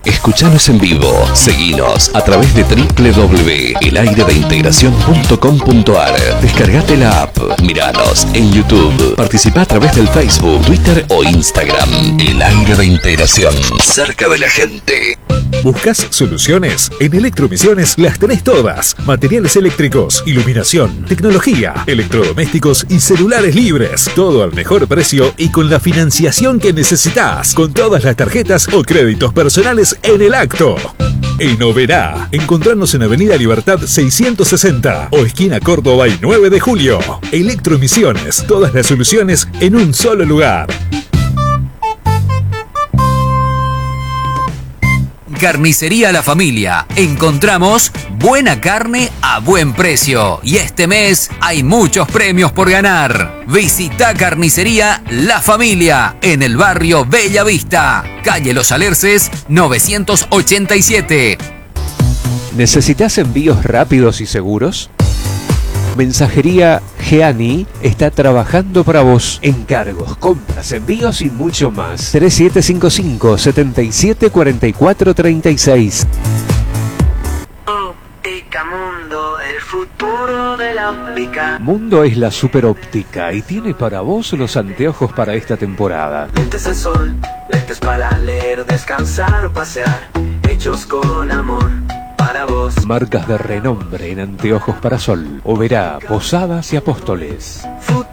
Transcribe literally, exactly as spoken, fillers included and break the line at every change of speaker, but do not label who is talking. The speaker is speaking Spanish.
Escuchanos en vivo. Seguinos a través de doble u doble u doble u punto el aire de integración punto com punto a r. Descargate la app. Miranos en YouTube. Participa a través del Facebook, Twitter o Instagram. El Aire de Integración. Cerca de la gente.
¿Buscas soluciones? En Electromisiones las tenés todas. Materiales eléctricos, iluminación, tecnología, electrodomésticos y celulares libres. Todo al mejor precio y con la financiación que necesitas. Con todas las tarjetas o créditos personales en el acto. En Oberá, encontrarnos en Avenida Libertad seiscientos sesenta o esquina Córdoba y nueve de julio. Electromisiones, todas las soluciones en un solo lugar.
Carnicería La Familia. Encontramos buena carne a buen precio. Y este mes hay muchos premios por ganar. Visita Carnicería La Familia en el barrio Bella Vista, calle Los Alerces novecientos ochenta y siete.
¿Necesitas envíos rápidos y seguros? Mensajería Geani está trabajando para vos. Encargos, compras, envíos y mucho más. tres siete cinco cinco, siete siete cuatro cuatro tres seis.
Óptica Mundo, el futuro de la óptica.
Mundo es la superóptica y tiene para vos los anteojos para esta temporada.
Lentes de sol, lentes para leer, descansar o pasear, hechos con amor. Para vos.
Marcas de renombre en anteojos para sol. Oberá, Posadas y Apóstoles.
Futuro